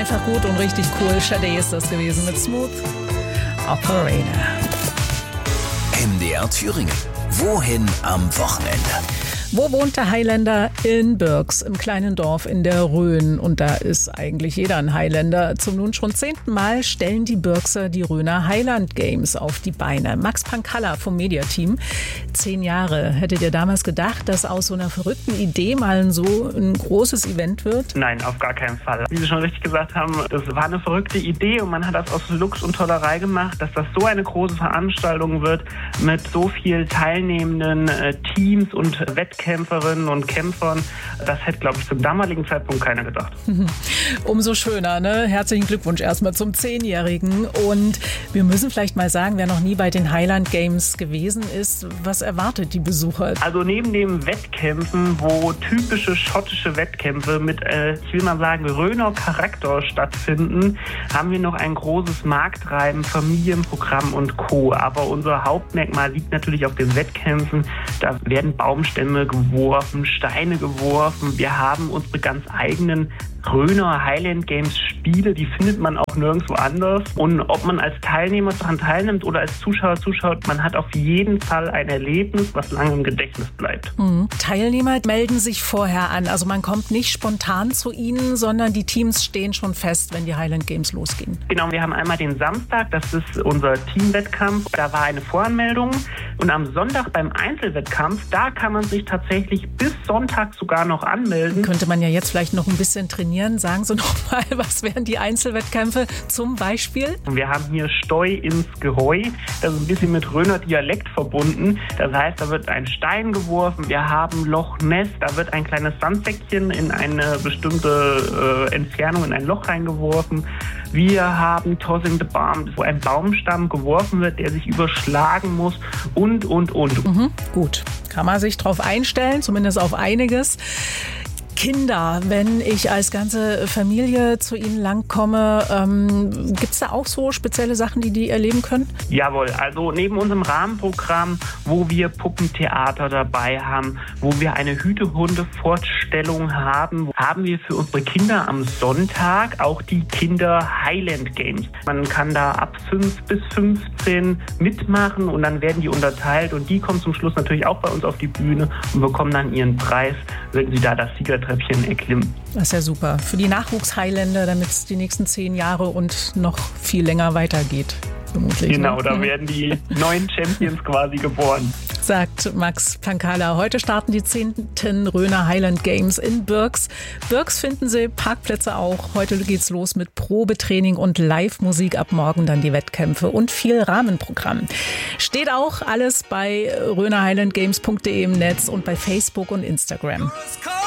Einfach gut und richtig cool. Sade ist das gewesen mit Smooth Operator. MDR Thüringen. Wohin am Wochenende? Wo wohnt der Highlander? In Birks, im kleinen Dorf in der Rhön. Und da ist eigentlich jeder ein Highlander. Zum nun schon 10. Mal stellen die Birkser die Rhöner Highland Games auf die Beine. Max Pankalla vom Mediateam. 10 Jahre. Hättet ihr damals gedacht, dass aus so einer verrückten Idee mal so ein großes Event wird? Nein, auf gar keinen Fall. Wie Sie schon richtig gesagt haben, das war eine verrückte Idee und man hat das aus Lux und Tollerei gemacht, dass das so eine große Veranstaltung wird mit so vielen teilnehmenden Teams und Wettkämpferinnen und Kämpfern. Das hätte, glaube ich, zum damaligen Zeitpunkt keiner gedacht. Umso schöner, ne? Herzlichen Glückwunsch erstmal zum 10-Jährigen. Und wir müssen vielleicht mal sagen, wer noch nie bei den Highland Games gewesen ist, was erwartet die Besucher? Also neben den Wettkämpfen, wo typische schottische Wettkämpfe mit, ich will mal sagen, Rhöner Charakter stattfinden, haben wir noch ein großes Marktreiben, Familienprogramm und Co. Aber unser Hauptmerkmal liegt natürlich auf den Wettkämpfen. Da werden Baumstämme geworfen, Steine geworfen. Wir haben unsere ganz eigenen Rhöner Highland Games Spiele, die findet man auch nirgendwo anders. Und ob man als Teilnehmer daran teilnimmt oder als Zuschauer zuschaut, man hat auf jeden Fall ein Erlebnis, was lange im Gedächtnis bleibt. Teilnehmer melden sich vorher an. Also man kommt nicht spontan zu ihnen, sondern die Teams stehen schon fest, wenn die Highland Games losgehen. Genau, wir haben einmal den Samstag, das ist unser Teamwettkampf. Da war eine Voranmeldung. Und am Sonntag beim Einzelwettkampf, da kann man sich tatsächlich bis Sonntag sogar noch anmelden. Könnte man ja jetzt vielleicht noch ein bisschen trainieren. Sagen Sie noch mal, was wären die Einzelwettkämpfe zum Beispiel? Wir haben hier Steu ins Geheu. Das ist ein bisschen mit Rhöner Dialekt verbunden. Das heißt, da wird ein Stein geworfen. Wir haben Loch Ness. Da wird ein kleines Sandsäckchen in eine bestimmte Entfernung in ein Loch reingeworfen. Wir haben Tossing the Barm, wo ein Baumstamm geworfen wird, der sich überschlagen muss und. Gut, kann man sich drauf einstellen, zumindest auf einiges. Kinder, wenn ich als ganze Familie zu Ihnen langkomme, gibt es da auch so spezielle Sachen, die erleben können? Jawohl, also neben unserem Rahmenprogramm, wo wir Puppentheater dabei haben, wo wir eine Hütehunde-Fortstellung haben, haben wir für unsere Kinder am Sonntag auch die Kinder Highland Games. Man kann da ab 5 bis 15 mitmachen und dann werden die unterteilt und die kommen zum Schluss natürlich auch bei uns auf die Bühne und bekommen dann ihren Preis, wenn sie da das Siegertreppchen erklimmen. Das ist ja super. Für die Nachwuchs-Highlander, damit es die nächsten 10 Jahre und noch viel länger weitergeht. Vermutlich. Genau, da werden die neuen Champions quasi geboren. Sagt Max Pankalla. Heute starten die 10. Rhöner Highland Games in Birks. Birks finden Sie, Parkplätze auch. Heute geht's los mit Probetraining und Live-Musik. Ab morgen dann die Wettkämpfe und viel Rahmenprogramm. Steht auch alles bei rhönerhighlandgames.de im Netz und bei Facebook und Instagram.